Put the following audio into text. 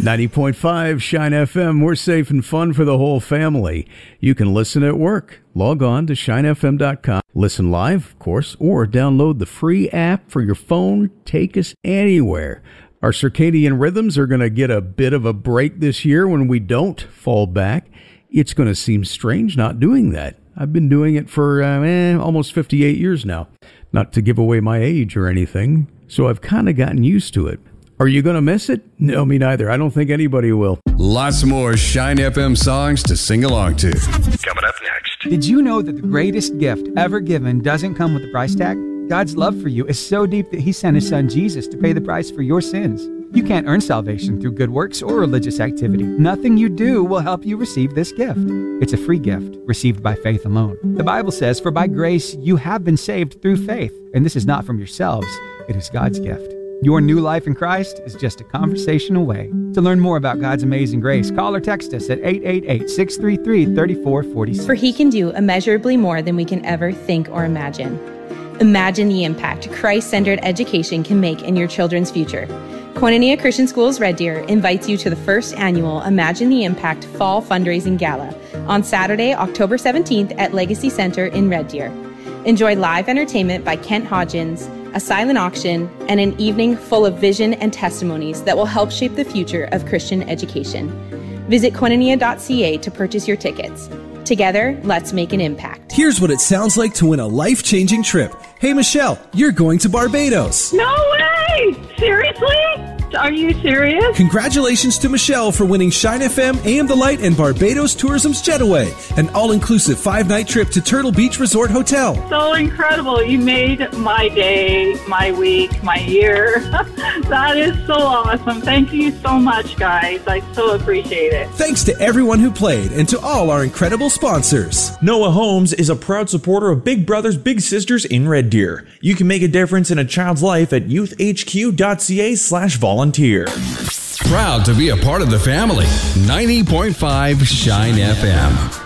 90.5 Shine FM. We're safe and fun for the whole family. You can listen at work. Log on to shinefm.com. Listen live, of course, or download the free app for your phone. Take us anywhere. Our circadian rhythms are going to get a bit of a break this year when we don't fall back. It's going to seem strange not doing that. I've been doing it for almost 58 years now. Not to give away my age or anything, so I've kind of gotten used to it. Are you going to miss it? No, me neither. I don't think anybody will. Lots more Shine FM songs to sing along to. Coming up next. Did you know that the greatest gift ever given doesn't come with a price tag? God's love for you is so deep that he sent his son Jesus to pay the price for your sins. You can't earn salvation through good works or religious activity. Nothing you do will help you receive this gift. It's a free gift received by faith alone. The Bible says, "For by grace you have been saved through faith." And this is not from yourselves, it is God's gift. Your new life in Christ is just a conversation away. To learn more about God's amazing grace, call or text us at 888-633-3446. For he can do immeasurably more than we can ever think or imagine. Imagine the impact Christ-centered education can make in your children's future. Koinonia Christian Schools Red Deer invites you to the first annual Imagine the Impact Fall Fundraising Gala on Saturday, October 17th at Legacy Center in Red Deer. Enjoy live entertainment by Kent Hodgins, a silent auction, and an evening full of vision and testimonies that will help shape the future of Christian education. Visit koinonia.ca to purchase your tickets. Together, let's make an impact. Here's what it sounds like to win a life-changing trip. Hey, Michelle, you're going to Barbados. No way! Seriously? Are you serious? Congratulations to Michelle for winning Shine FM, AM The Light, and Barbados Tourism's Jetaway, an all-inclusive 5-night trip to Turtle Beach Resort Hotel. So incredible. You made my day, my week, my year. That is so awesome. Thank you so much, guys. I so appreciate it. Thanks to everyone who played and to all our incredible sponsors. Noah Homes is a proud supporter of Big Brothers Big Sisters in Red Deer. You can make a difference in a child's life at youthhq.ca/volunteer. Proud to be a part of the family. 90.5 Shine FM.